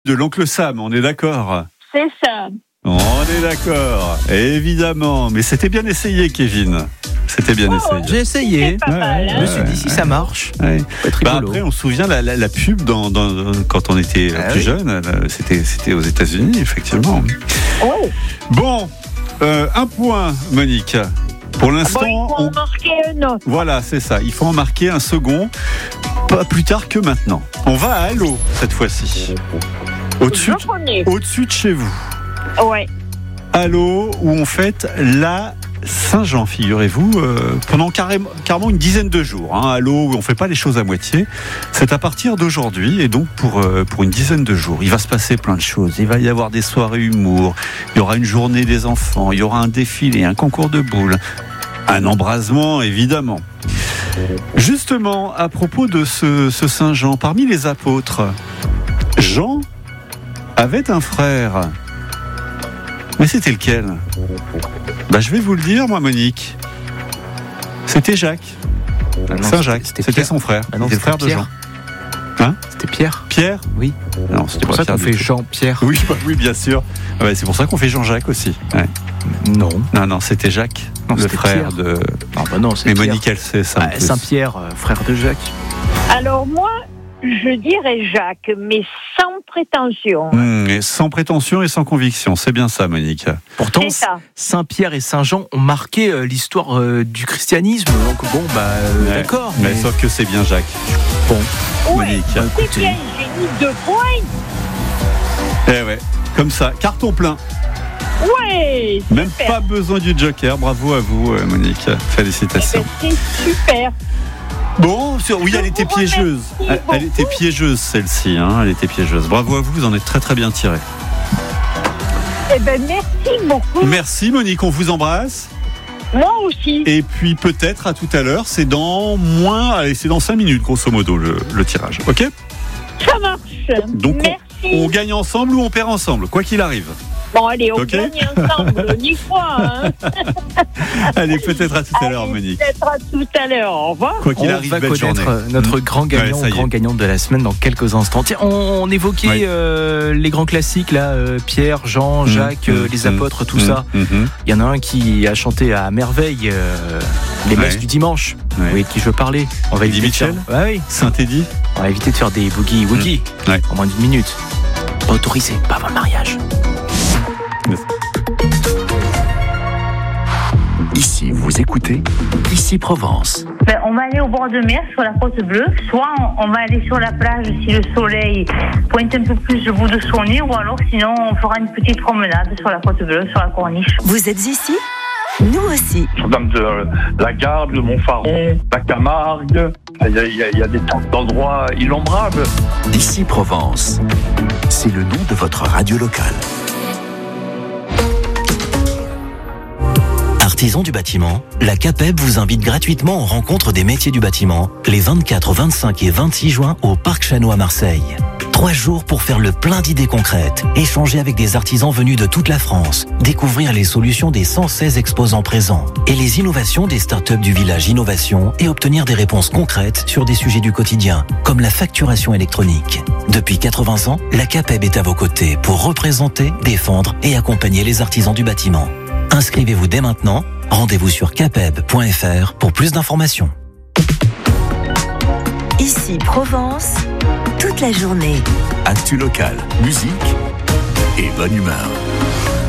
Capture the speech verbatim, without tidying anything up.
De l'oncle Sam, on est d'accord? C'est ça. On est d'accord, évidemment. Mais c'était bien essayé, Kevin. C'était bien Oh, essayé. J'ai essayé. C'est pas mal, hein. Je me suis dit si ça marche. Ouais. Ça va être Bah rigolo. après, on se souvient la, la, la pub dans, dans, quand on était Ah plus oui. jeune. là, C'était, c'était aux États-Unis, effectivement. Oui. Bon, euh, un point, Monique. Pour Bon, l'instant, il faut on- en marquer un autre. voilà, c'est ça. Il faut en marquer un second, pas plus tard que maintenant. On va à Allo cette fois-ci. Au-dessus, Je connais. au-dessus de chez vous. Ouais. Allo, où on fête la Saint-Jean, figurez-vous, euh, pendant carrément, carrément une dizaine de jours. Hein, Allo, où on ne fait pas les choses à moitié. C'est à partir d'aujourd'hui, et donc pour, euh, pour une dizaine de jours. Il va se passer plein de choses. Il va y avoir des soirées humour, il y aura une journée des enfants, il y aura un défilé, un concours de boules, un embrasement, évidemment. Justement, à propos de ce, ce Saint-Jean, parmi les apôtres, Jean avait un frère. Mais c'était lequel? Bah, je vais vous le dire, moi, Monique. C'était Jacques. Ah non, Saint-Jacques. c'était C'était Pierre. son frère. Ah non, c'était le frère c'était de Pierre. Jean. Hein? C'était Pierre. Pierre? Oui. Non, c'était C'est pour pas ça Pierre qu'on du fait tout. Jean-Pierre. Oui, bah oui, bien sûr. Ah ouais, c'est pour ça qu'on fait Jean-Jacques aussi. Ouais. Non. Non, non, c'était Jacques, Non, le c'était frère Pierre. de. Ah bah non, c'est Mais Pierre. Monique, elle sait ça. en Ah, plus. Saint-Pierre, euh, frère de Jacques. Alors moi, je dirais Jacques, mais sans prétention. Mmh, et sans prétention et sans conviction, c'est bien ça, Monique. Pourtant, C'est ça. Saint-Pierre et Saint-Jean ont marqué euh, l'histoire euh, du christianisme. Donc bon, bah euh, Ouais. d'accord. Mais sauf que c'est bien Jacques. bon, Ouais. Monique. bah, C'est écoutez, bien, j'ai mis deux points. Eh ouais, comme ça, carton plein. Ouais. Même super. pas besoin du joker. Bravo à vous, euh, Monique. Eh Félicitations. ben, c'est super. Bon, sur- oui, Je elle était vous piégeuse. remercie Elle, elle était beaucoup. piégeuse, celle-ci. Hein, elle était piégeuse. Bravo à vous, vous en êtes très très bien tiré. Eh ben, merci beaucoup. Merci, Monique. On vous embrasse. Moi aussi. Et puis peut-être à tout à l'heure. C'est dans moins, allez, c'est dans cinq minutes, grosso modo, le, le tirage. Ok? Ça marche. Donc, on- merci. On gagne ensemble ou on perd ensemble, quoi qu'il arrive. Bon, allez, on Ok. gagne ensemble. On y croit. Hein. Allez, peut-être à tout à l'heure, Allez, Monique. peut-être à tout à l'heure. Au revoir. Quoi qu'il on arrive, va belle connaître journée. euh, notre Mmh. grand gagnant Ouais, ça y ou est. grand gagnante de la semaine dans quelques instants. Tiens, on, on évoquait Oui. euh, les grands classiques là, euh, Pierre, Jean, Mmh, Jacques, euh, mmh, les apôtres, tout mmh, ça. mmh. Il y en a un qui a chanté à merveille euh, les messes Ouais. du dimanche. Ouais. Vous voyez de qui je veux parler? On va Eddie éviter de faire- Mitchell Ouais, oui. Saint-Édie. On va éviter de faire des boogie woogie Mmh. Ouais. en moins d'une minute. Pas autorisé, pas avant le mariage. Ici, vous écoutez Ici Provence. Ben, on va aller au bord de mer sur la côte bleue, soit on, on va aller sur la plage si le soleil pointe un peu plus au bout de son nez, ou alors sinon on fera une petite promenade sur la côte bleue, sur la corniche. Vous êtes ici? Nous aussi. Notre-Dame de la Garde, le Montfaron, la Camargue. Il y a, il y a- il y a des tas d'endroits innombrables. Ici Provence. C'est le nom de votre radio locale. Artisans du bâtiment, la CAPEB vous invite gratuitement aux rencontres des métiers du bâtiment les vingt-quatre, vingt-cinq et vingt-six juin au Parc Chano à Marseille. Trois jours pour faire le plein d'idées concrètes, échanger avec des artisans venus de toute la France, découvrir les solutions des cent seize exposants présents et les innovations des startups du village Innovation et obtenir des réponses concrètes sur des sujets du quotidien, comme la facturation électronique. Depuis quatre-vingts ans, la CAPEB est à vos côtés pour représenter, défendre et accompagner les artisans du bâtiment. Inscrivez-vous dès maintenant. Rendez-vous sur capeb point f r pour plus d'informations. Ici Provence, toute la journée. Actu locale, musique et bonne humeur.